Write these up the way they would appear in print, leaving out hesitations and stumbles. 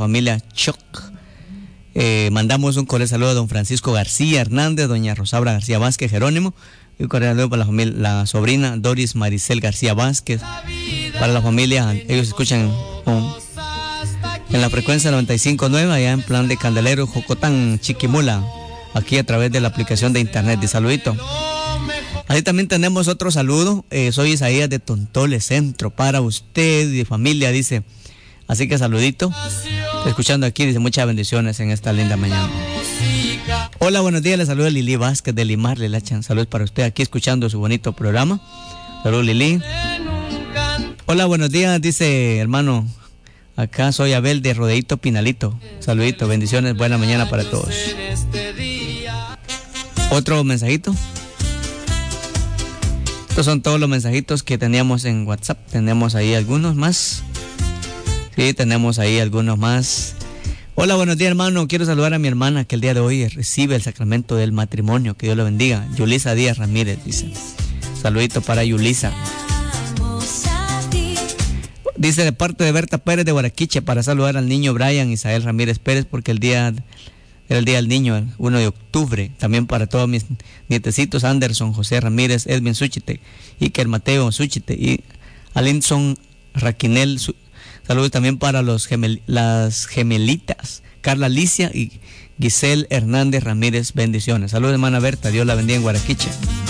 familia Choc. Mandamos un cordial saludo a don Francisco García Hernández, doña Rosaura García Vázquez Jerónimo, y un cordial saludo para la familia, la sobrina Doris Maricel García Vázquez, para la familia. Ellos escuchan en la frecuencia 95.9 allá en Plan de Candelero, Jocotán, Chiquimula, aquí a través de la aplicación de internet. Y saludito. Ahí también tenemos otro saludo. Soy Isaías de Tontole Centro, para usted y familia, dice. Así que saludito. Escuchando aquí, dice, muchas bendiciones en esta linda mañana. Hola, buenos días, le saluda Lili Vázquez de Limar, le lachan. Saludos para usted aquí escuchando su bonito programa. Saludos, Lili. Hola, buenos días, dice hermano. Acá soy Abel de Rodeito Pinalito. Saludito, bendiciones, buena mañana para todos. Otro mensajito. Estos son todos los mensajitos que teníamos en WhatsApp. Tenemos ahí algunos más. Sí, tenemos ahí algunos más. Hola, buenos días, hermano. Quiero saludar a mi hermana que el día de hoy recibe el sacramento del matrimonio. Que Dios lo bendiga. Yulisa Díaz Ramírez, dice. Saludito para Yulisa. Dice de parte de Berta Pérez de Guaraquiche, para saludar al niño Brian Isael Ramírez Pérez, porque el día era el día del niño, el 1 de octubre. También para todos mis nietecitos, Anderson José Ramírez, Edwin Suchite, Iker Mateo Suchite y Alinson Raquinel. Saludos también para las gemelitas, Carla Alicia y Giselle Hernández Ramírez. Bendiciones. Saludos, hermana Berta. Dios la bendiga en Guaraquiche.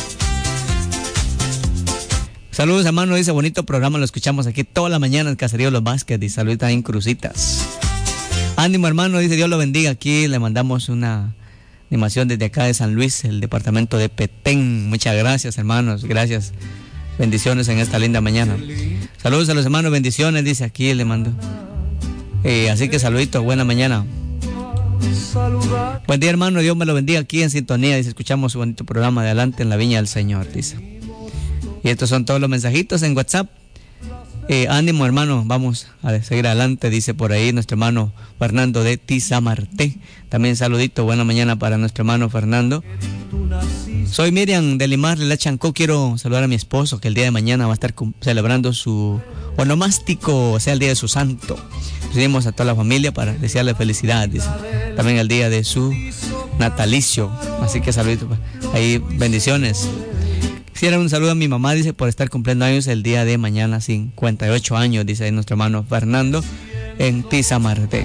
Saludos, hermano. Dice, bonito programa. Lo escuchamos aquí toda la mañana en Caserío Los Vázquez. Y saludos también, Crucitas. Ánimo, hermano. Dice, Dios lo bendiga. Aquí le mandamos una animación desde acá de San Luis, el departamento de Petén. Muchas gracias, hermanos. Gracias. Bendiciones en esta linda mañana. Saludos a los hermanos, bendiciones, dice aquí, le mando. Así que saludito, buena mañana. Buen día, hermano, Dios me lo bendiga aquí en sintonía. Dice, escuchamos su bonito programa. Adelante en la viña del Señor, dice. Y estos son todos los mensajitos en WhatsApp. Ánimo, hermano, vamos a seguir adelante, dice por ahí nuestro hermano Fernando de Tizamarté. También saludito, buena mañana para nuestro hermano Fernando. Soy Miriam de Limar, de la Chancó. Quiero saludar a mi esposo, que el día de mañana va a estar celebrando su onomástico, o sea, el día de su santo. Pedimos a toda la familia para desearle felicidad, dice. También el día de su natalicio. Así que saluditos, ahí bendiciones. Quisiera un saludo a mi mamá, dice, por estar cumpliendo años el día de mañana, 58 años, dice ahí nuestro hermano Fernando en Tizamarté.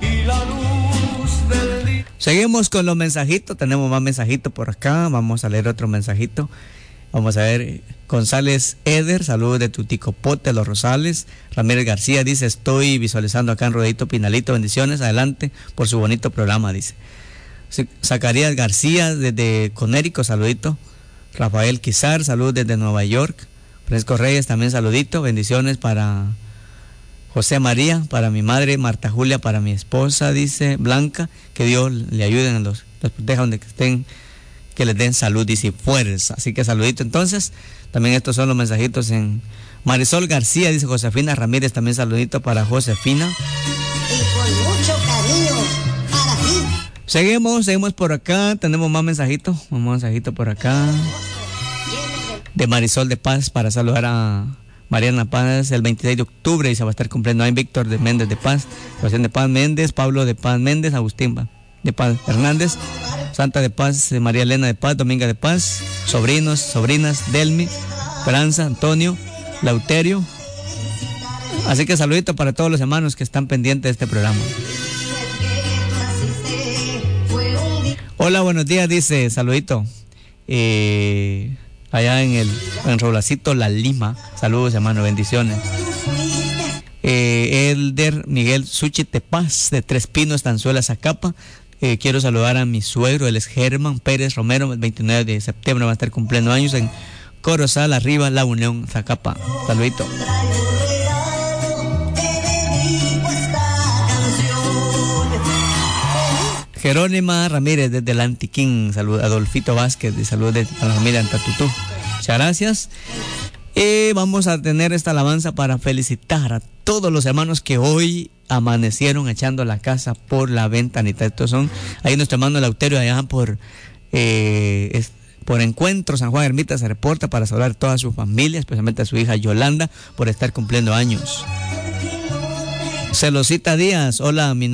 Seguimos con los mensajitos, tenemos más mensajitos por acá, vamos a leer otro mensajito. Vamos a ver, González Eder, saludos de Tuticopote, Los Rosales. Ramírez García dice, estoy visualizando acá en Rodeito Pinalito, bendiciones, adelante por su bonito programa, dice. Zacarías García desde Conérico, saludito. Rafael Quizar, saludos desde Nueva York. Francisco Reyes, también saludito, bendiciones para José María, para mi madre Marta Julia, para mi esposa, dice Blanca, que Dios le ayude, los proteja donde estén, que les den salud, dice, y fuerza. Así que saludito. Entonces, también estos son los mensajitos en Marisol García, dice Josefina Ramírez, también saludito para Josefina. Y con mucho cariño para ti. Seguimos por acá, tenemos más mensajitos, un mensajito por acá de Marisol de Paz para saludar a Mariana Paz el 26 de octubre y se va a estar cumpliendo ahí Víctor de Méndez de Paz, Sebastián de Paz Méndez, Pablo de Paz Méndez, Agustín de Paz Hernández, Santa de Paz, María Elena de Paz, Dominga de Paz, sobrinos, sobrinas, Delmi, Esperanza, Antonio, Lauterio. Así que saludito para todos los hermanos que están pendientes de este programa. Hola, buenos días, dice, saludito. Allá en Roblacito La Lima. Saludos, hermano, bendiciones. Elder Miguel Suchite Paz de Tres Pinos, Tanzuela, Zacapa. Quiero saludar a mi suegro, él es Germán Pérez Romero, el 29 de septiembre va a estar cumpliendo años en Corozal, arriba, La Unión, Zacapa. Saludito. Jerónima Ramírez desde el Antiquín, salud. Adolfito Vázquez de salud de la familia Antatutú. Muchas gracias. Vamos a tener esta alabanza para felicitar a todos los hermanos que hoy amanecieron echando la casa por la ventanita. Estos son ahí nuestro hermano Lauterio allá por Encuentro San Juan Ermita se reporta para saludar a toda su familia, especialmente a su hija Yolanda por estar cumpliendo años. Celosita Díaz, hola, mi